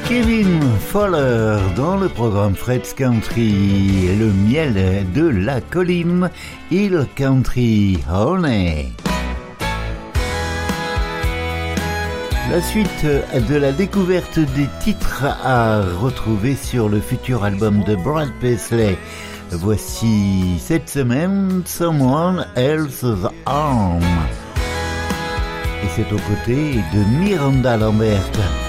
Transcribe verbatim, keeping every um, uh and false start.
Kevin Fowler dans le programme Fred's Country, le miel de la colline, Hill Country Honey. La suite de la découverte des titres à retrouver sur le futur album de Brad Paisley. Voici cette semaine Someone Else's Arm. Et c'est aux côtés de Miranda Lambert.